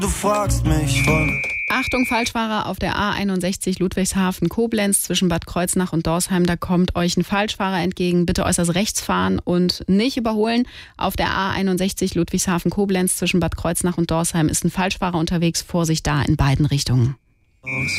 Du fragst mich von... Achtung, Falschfahrer auf der A61 Ludwigshafen-Koblenz zwischen Bad Kreuznach und Dorsheim. Da kommt euch ein Falschfahrer entgegen. Bitte äußerst rechts fahren und nicht überholen. Auf der A61 Ludwigshafen-Koblenz zwischen Bad Kreuznach und Dorsheim ist ein Falschfahrer unterwegs. Vorsicht da in beiden Richtungen.